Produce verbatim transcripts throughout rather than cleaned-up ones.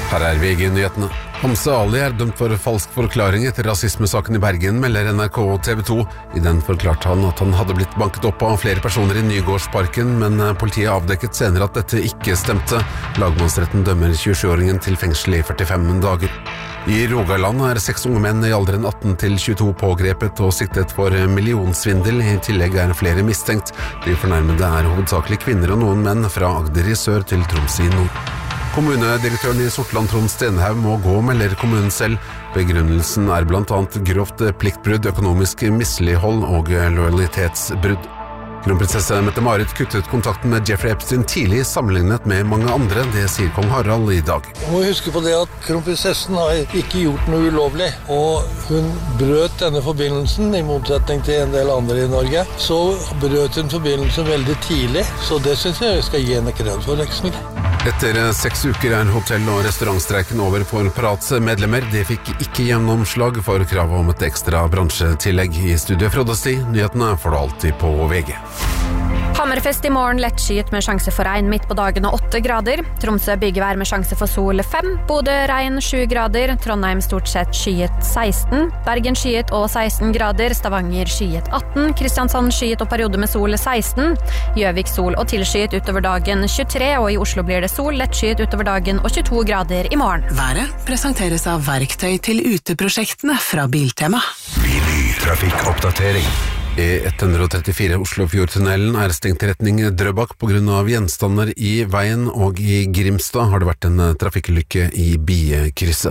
Her er V G-nyhetene. Hamza Ali er dømt for falsk forklaring etter rasismesaken i Bergen, melder N R K og T V to. I den forklarte han at han hadde blitt banket opp av flere personer i Nygårdsparken, men politiet avdekket senere at dette ikke stemte. Lagmannsretten dømmer tjuesjuåringen til fengsel i førtifem dager. I Rogaland er seks unge menn i alderen atten til tjueto pågrepet og siktet for millionsvindel. I tillegg er flere mistenkt. De fornærmede er hovedsakelig kvinner og noen menn fra Agder i sør til Troms i nord. Kommunedirektøren i Sortland, Trond Stenhaug, må gå, melder kommunen selv. Begrunnelsen er blant annet grovt pliktbrudd, økonomisk mislighold og lojalitetsbrudd. Kronprinsesse Mette-Marit kuttet kontakten med Jeffrey Epstein tidlig sammenlignet med mange andre, det sier kong Harald i dag. Du må huske på det at kronprinsessen har ikke gjort noe ulovlig, og hun brøt denne forbindelsen, i motsetning til en del andre i Norge. Så brøt hun forbindelsen veldig tidlig, så det synes jeg vi skal gi henne kred for, ikke så mye. Etter seks uker er hotell- og restaurantstreiken over for Parats medlemmer. De fikk ikke gjennomslag for kravet om et ekstra bransjetillegg. I studiet Frode Sti, nyhetene får du alltid på V G. Hammerfest i morgen, lettskyet med sjanse for regn midt på dagen og åtte grader. Tromsø byggevær med sjanse for sol fem. Bodø regn sju grader. Trondheim stort sett skyet seksten. Bergen skyet og seksten grader. Stavanger skyet atten. Kristiansand skyet og periode med sol seksten. Gjøvik sol og tilskyet utover dagen tjuetre, og i Oslo blir det sol, lettskyet utover dagen og tjueto grader i morgen. Været presenteres av verktøy til uteprosjektene fra Biltema. Trafikkoppdatering. E one trettifire Oslofjordtunnelen er stengt i retning Drøbak på grunn av gjenstander i veien, og i Grimstad har det vært en trafikkulykke i Biekrysset.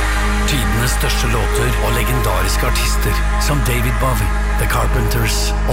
Tidenes største låter og legendariske artister som David Bowie, The Carpenters og